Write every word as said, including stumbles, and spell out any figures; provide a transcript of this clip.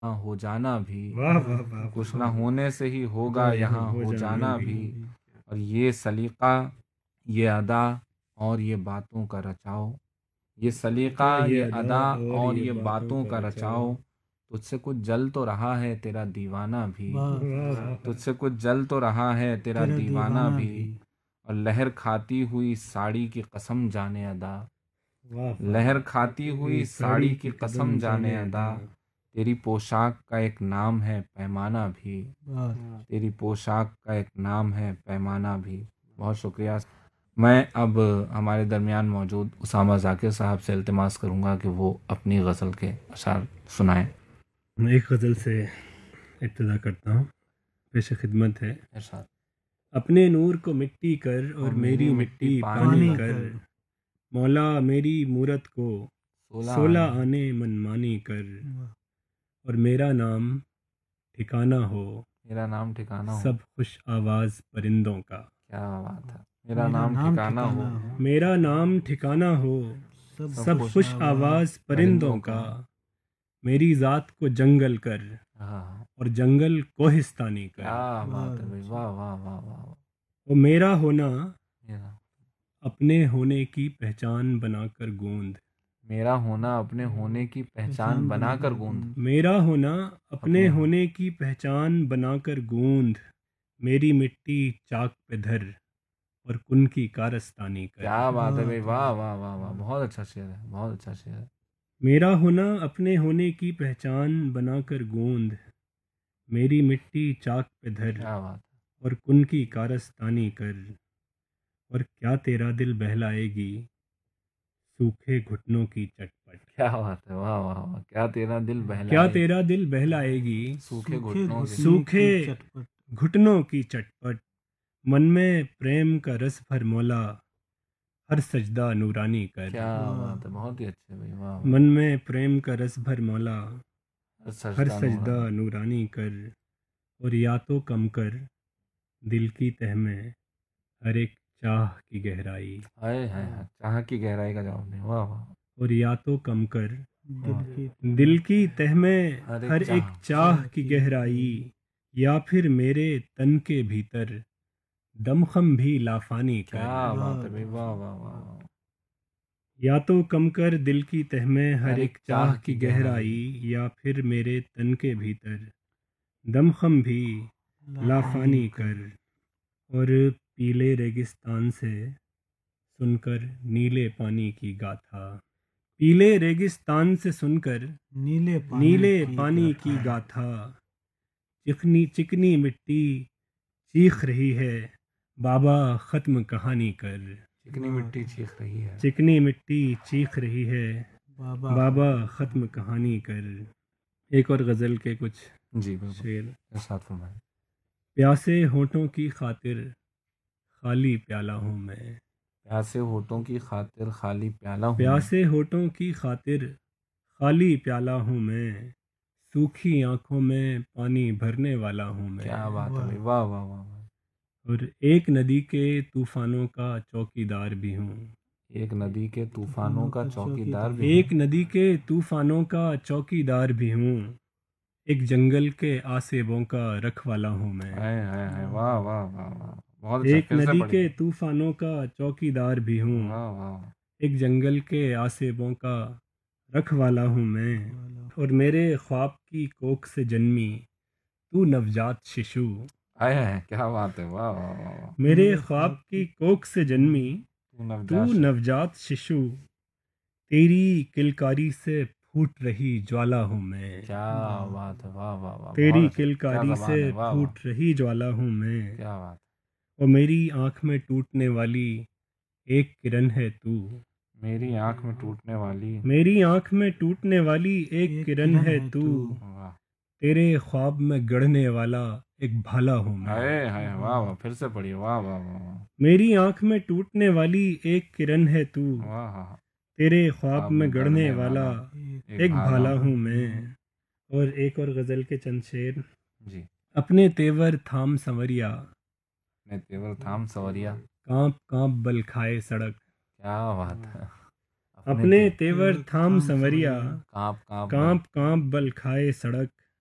हाँ हो जाना भी, वाह वाह वाह, कुछ ना होने से ही होगा यहाँ हो जाना भी। और ये सलीका, ये अदा और ये बातों का रचाओ, ये सलीका, हाँ, ये ये अदा अदा और और ये ये बातों बातों का का रचाओ। रचाओ। तुझसे कुछ जल तो रहा है तेरा दीवाना भी, वाह वाह, तुझसे कुछ जल तो रहा है तेरा तेरा दीवाना दीवाना भी। भी। और लहर खाती हुई साड़ी की कसम जाने अदा, वाह लहर खाती हुई साड़ी की कसम जाने अदा। तेरी पोशाक का एक नाम है पैमाना भी, वाह। तेरी पोशाक का एक नाम है पैमाना भी। बहुत शुक्रिया। मैं अब हमारे दरमियान मौजूद उसामा जाकिर साहब से इल्तिमास करूंगा कि वो अपनी गज़ल के अशार सुनाएं। मैं एक गज़ल से इब्तिदा करता हूँ, पेश खिदमत है। इरशाद। अपने नूर को मिट्टी कर और मेरी मिट्टी पानी कर, मौला मेरी मूरत को सोलह आने मनमानी कर। और मेरा नाम ठिकाना हो, मेरा नाम ठिकाना हो, सब खुश आवाज परिंदों का। क्या बात है। मेरा नाम ठिकाना हो, मेरा नाम ठिकाना हो, सब खुश आवाज परिंदों का। मेरी जात को जंगल कर और जंगल कोहिस्तानी कर। क्या बात है भाई, वाह वाह वाह वाह। वो मेरा होना अपने होने की पहचान बनाकर गूंद, मेरा होना अपने होने की पहचान बनाकर गूंद, मेरा होना अपने होने की पहचान बनाकर गूंद। मेरी मिट्टी चाक पे धर और कुन की कारस्तानी कर। क्या बात है भाई, वाह वाह वाह वाह, बहुत अच्छा शेर है, बहुत अच्छा शेर है। मेरा होना अपने होने की पहचान बनाकर गूंद, मेरी मिट्टी चाक पे धर क्या बात और कुन की कारस्तानी कर। और क्या तेरा दिल बहलाएगी सूखे घुटनों की चटपट। क्या बात है, वाह वाह वाह। क्या तेरा दिल बहलाएगी, क्या तेरा दिल बहलाएगी सूखे घुटनों की सूखे घुटनों की चटपट। मन में प्रेम का रस भर मौला हर सजदा नूरानी कर। क्या बात है, बहुत ही अच्छे भाई, वाह। मन में प्रेम का रस भर मौला हर हर सजदा नूरानी कर। और या तो कम कर दिल की तह में हर एक चाह की गहराई। हाय हाय हाय, चाह की गहराई का जवाब नहीं, वाह वाह। और या तो कम कर दिल की तह में हर एक चाह की गहराई, या फिर मेरे तन के भीतर दमखम भी लाफानी कर। क्या बात है भाई, वाह वाह वाह। या तो कम कर दिल की तह में हर एक चाह की गहराई, या फिर मेरे तन के भीतर दमखम भी लाफानी कर। और पीले रेगिस्तान से सुनकर नीले पानी की गाथा, पीले रेगिस्तान से सुनकर नीले पानी, नीले पानी की गाथा। चिकनी चिकनी मिट्टी चीख रही है बाबा खत्म कहानी कर। चिकनी मिट्टी चीख रही है, चिकनी मिट्टी चीख रही है बाबा, बाबा खत्म कहानी कर। एक और गज़ल के कुछ जी शेर। इरशाद फरमाएं। प्यासे होठों की खातिर खाली प्याला हूँ मैं, प्यासे होठों की खातिर खाली प्याला हूँ, प्यासे होठों की खातिर खाली प्याला हूँ मैं। सूखी आंखों में पानी भरने वाला हूँ मैं। क्या बात है भाई, वाह वाह वाह। और एक नदी के तूफानों का चौकीदार भी हूँ, एक नदी के तूफानों का चौकीदार भी, एक नदी के तूफानों का चौकीदार भी हूँ। एक जंगल के आसेबों का रखवाला हूँ मैं। हाय हाय हाय, वाह वाह वाह वाह, बहुत एक नदी के तूफानों का चौकीदार भी हूँ, वाह वाह। एक जंगल के आसेबों का रखवाला हूँ मैं। और मेरे ख्वाब की कोख से जन्मी तू नवजात शिशु। हाय हाय, क्या बात है, वाह वाह वाह। मेरे ख्वाब की कोख से जन्मी तू नवजात शिशु, तेरी किलकारी से फूट रही ज्वाला हूँ मैं। क्या बात है, वाह वाह वाह। तेरी किलकारी से फूट रही ज्वाला हूँ मैं। क्या बात। और मेरी आंख में टूटने वाली एक किरण है तू, मेरी आंख में टूटने वाली, मेरी आंख में टूटने वाली एक किरण है तू। तेरे ख्वाब में गढ़ने वाला एक भाला हूँ मैं। हाय हाय, वाह वाह, फिर से पढ़िए, वाह वाह वाह। मेरी आंख में टूटने वाली एक किरण है तू, वाह। तेरे ख्वाब में गढ़ने वाला एक भाला हूँ मैं। और एक और गजल के चंद शेर। जी। अपने तेवर थाम संवरिया, अपने तेवर थाम संवरिया, कांप कांप बल खाए सड़क। क्या बात है। अपने तेवर थाम संवरिया, कांप कांप कांप कांप बल खाए सड़क।